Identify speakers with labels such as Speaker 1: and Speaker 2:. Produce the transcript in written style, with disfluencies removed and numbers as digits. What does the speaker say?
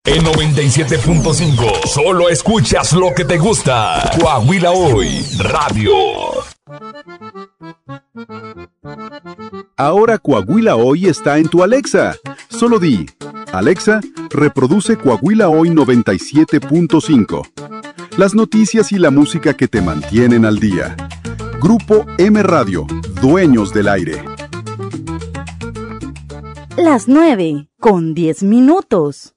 Speaker 1: En 97.5, solo escuchas lo que te gusta. Coahuila Hoy, radio.
Speaker 2: Ahora Coahuila Hoy está en tu Alexa. Solo di, Alexa, reproduce Coahuila Hoy 97.5. Las noticias y la música que te mantienen al día. Grupo M Radio, dueños del aire.
Speaker 3: Las 9:10.